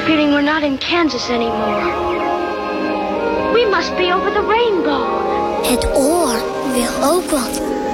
feeling we're not in Kansas anymore. We must be over the rainbow. Het oor wil ook wat.